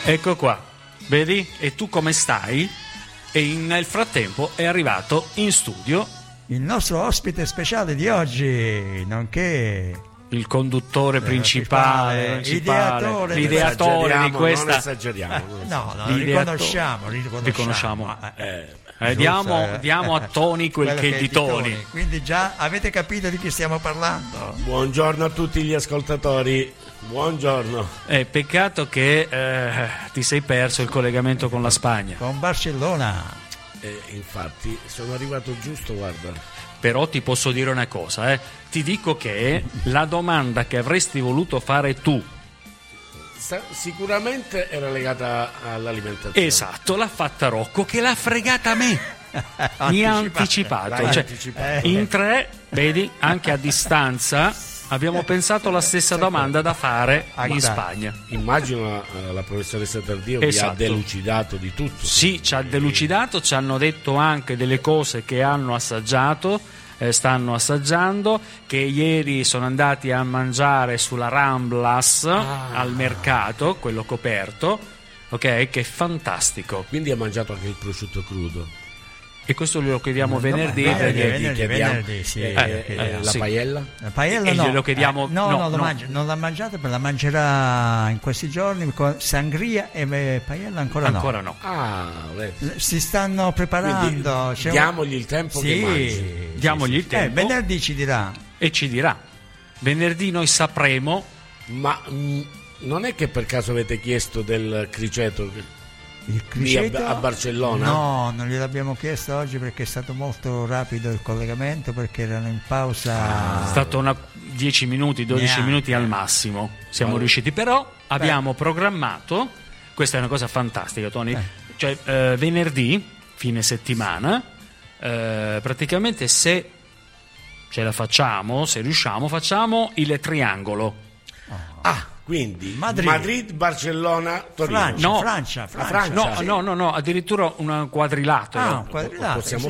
Ecco qua, vedi? E tu come stai? E nel frattempo è arrivato in studio il nostro ospite speciale di oggi, nonché il conduttore principale, l'ideatore di questa. Non esageriamo. No, riconosciamo. Diamo a Tony quel che è di Tony. Quindi già avete capito di chi stiamo parlando. Buongiorno a tutti gli ascoltatori. Buongiorno. Peccato che ti sei perso il collegamento con la Spagna. Con Barcellona. Infatti sono arrivato giusto, guarda. Però ti posso dire una cosa, ti dico che la domanda che avresti voluto fare tu sicuramente era legata all'alimentazione. Esatto, l'ha fatta Rocco, che l'ha fregata a me. Mi ha anticipato. In tre, vedi, anche a distanza abbiamo pensato la stessa domanda da fare in Spagna. Immagino la professoressa Tardio vi ha delucidato di tutto. Sì, ci ha delucidato, ci hanno detto anche delle cose che hanno assaggiato, stanno assaggiando, che ieri sono andati a mangiare sulla Ramblas al mercato, quello coperto, ok, che è fantastico. Quindi ha mangiato anche il prosciutto crudo. E questo glielo chiediamo venerdì. Venerdì, sì. La paella? La paella no. Glielo chiediamo, non l'ha mangiata, ma la mangerà in questi giorni con sangria e paella ancora no. Si stanno preparando. Diamogli il tempo che mangi. Diamogli il tempo. Venerdì ci dirà. E ci dirà. Venerdì noi sapremo. Ma non è che per caso avete chiesto del criceto? Il criceto a Barcellona? No, non gliel'abbiamo chiesto oggi perché è stato molto rapido il collegamento, perché erano in pausa. È stato 10 minuti, 12 minuti al massimo. Siamo riusciti, però abbiamo programmato, questa è una cosa fantastica, Tony, cioè venerdì, fine settimana, praticamente se ce la facciamo, se riusciamo, facciamo il triangolo. Quindi Madrid, Barcellona, Torino. Francia. No, addirittura un quadrilatero. Possiamo